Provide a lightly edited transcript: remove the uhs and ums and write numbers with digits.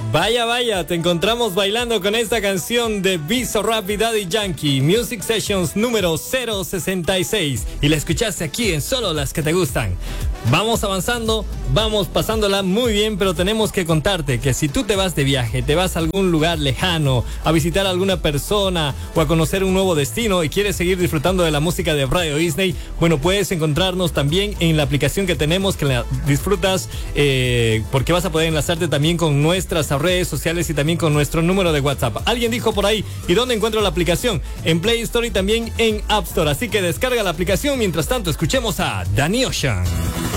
Vaya, vaya, te encontramos bailando con esta canción de Bizarrap Rap y Daddy Yankee, Music Sessions número 066. Y la escuchaste aquí en Solo las que te gustan. Vamos avanzando, vamos pasándola muy bien, pero tenemos que contarte que si tú te vas de viaje, te vas a algún lugar lejano, a visitar a alguna persona o a conocer un nuevo destino y quieres seguir disfrutando de la música de Radio Disney, bueno, puedes encontrarnos también en la aplicación que tenemos, que la disfrutas, porque vas a poder enlazarte también con nuestras redes sociales y también con nuestro número de WhatsApp. Alguien dijo por ahí, ¿y dónde encuentro la aplicación? En Play Store y también en App Store, así que descarga la aplicación. Mientras tanto, escuchemos a Danny Ocean.